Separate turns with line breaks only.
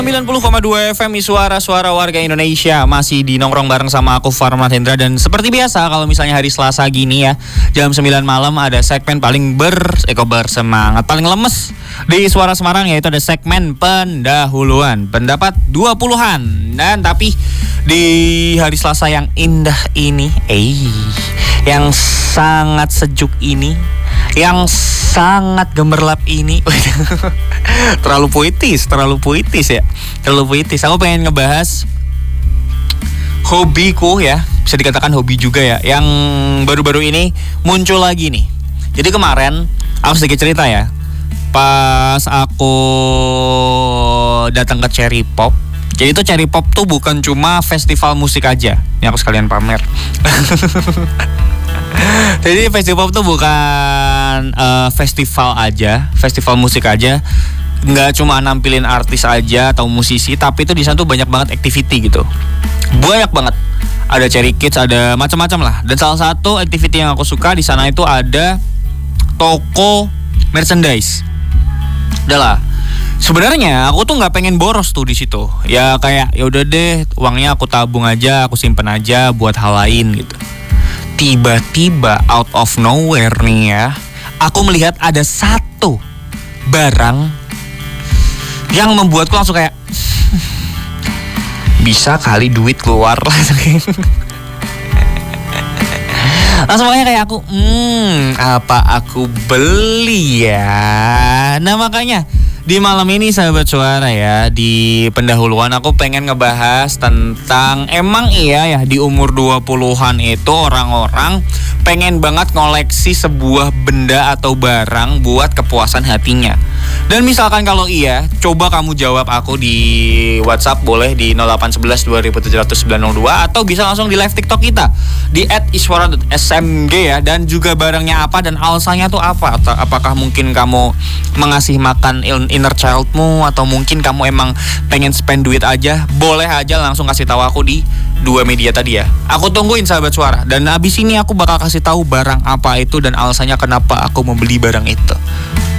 90,2 FM Suara Warga Indonesia. Masih di nongkrong bareng sama aku Farman Hendra. Dan seperti biasa kalau misalnya hari Selasa gini ya, jam 9 malam ada segmen paling bersemangat, paling lemes di Suara Semarang, yaitu ada segmen pendahuluan pendapat 20-an. Dan tapi di hari Selasa yang indah ini, yang sangat sejuk ini, yang sangat gemerlap ini terlalu puitis ya. Aku pengen ngebahas hobiku ya, bisa dikatakan hobi juga ya, yang baru-baru ini muncul lagi nih. Jadi kemarin aku sedikit cerita ya, pas aku datang ke Cherry Pop. Jadi itu Cherry Pop tuh bukan cuma festival musik aja. Ini aku sekalian pamer. Jadi festival tuh bukan festival musik aja. Nggak cuma nampilin artis aja atau musisi, tapi itu di sana tuh banyak banget activity gitu. Banyak banget. Ada Cherry Kids, ada macam-macam lah. Dan salah satu activity yang aku suka di sana itu ada toko merchandise. Udahlah. Sebenarnya aku tuh nggak pengen boros tuh di situ. Ya kayak ya udah deh, uangnya aku tabung aja, aku simpen aja buat hal lain gitu. Tiba-tiba out of nowhere nih ya, aku melihat ada satu barang yang membuatku langsung kayak bisa kali duit keluar. Langsung makanya kayak aku apa aku beli ya. Nah makanya di malam ini sahabat suara ya, di pendahuluan aku pengen ngebahas tentang emang iya ya di umur 20-an itu orang-orang pengen banget ngoleksi sebuah benda atau barang buat kepuasan hatinya. Dan misalkan kalau iya, coba kamu jawab aku di WhatsApp, boleh di 0811 2700 902, atau bisa langsung di live TikTok kita di @iswara.smg ya. Dan juga barangnya apa dan alasannya tuh apa? Apakah mungkin kamu mengasih makan inner childmu, atau mungkin kamu emang pengen spend duit aja? Boleh aja langsung kasih tahu aku di dua media tadi ya. Aku tungguin sahabat suara. Dan abis ini aku bakal kasih tahu barang apa itu dan alasannya kenapa aku membeli barang itu.